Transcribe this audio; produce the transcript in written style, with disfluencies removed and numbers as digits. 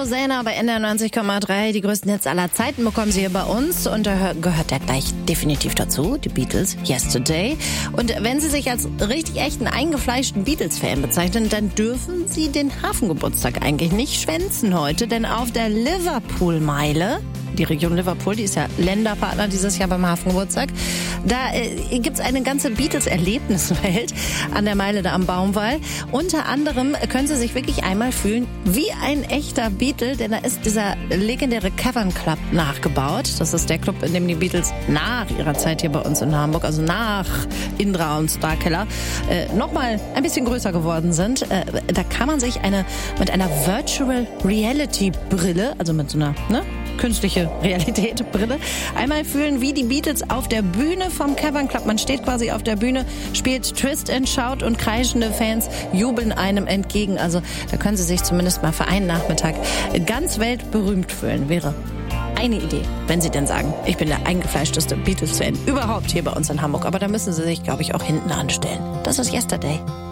Rosanna bei NDR 90,3. Die größten Hits aller Zeiten bekommen Sie hier bei uns. Und da gehört der gleich definitiv dazu, die Beatles, Yesterday. Und wenn Sie sich als richtig echten, eingefleischten Beatles-Fan bezeichnen, dann dürfen Sie den Hafengeburtstag eigentlich nicht schwänzen heute. Denn auf der Liverpool-Meile, die Region Liverpool, die ist ja Länderpartner dieses Jahr beim Hafengeburtstag. Da gibt's eine ganze Beatles-Erlebniswelt an der Meile da am Baumwall. Unter anderem können Sie sich wirklich einmal fühlen wie ein echter Beatle, denn da ist dieser legendäre Cavern Club nachgebaut. Das ist der Club, in dem die Beatles nach ihrer Zeit hier bei uns in Hamburg, also nach Indra und Starkeller, nochmal ein bisschen größer geworden sind. Da kann man sich mit einer Virtual Reality Brille, also mit so einer, künstliche Realität-Brille, einmal fühlen, wie die Beatles auf der Bühne vom Cavern Club. Man steht quasi auf der Bühne, spielt Twist and Shout und kreischende Fans jubeln einem entgegen. Also da können Sie sich zumindest mal für einen Nachmittag ganz weltberühmt fühlen. Wäre eine Idee, wenn Sie denn sagen, ich bin der eingefleischteste Beatles-Fan überhaupt hier bei uns in Hamburg. Aber da müssen Sie sich, glaube ich, auch hinten anstellen. Das ist Yesterday.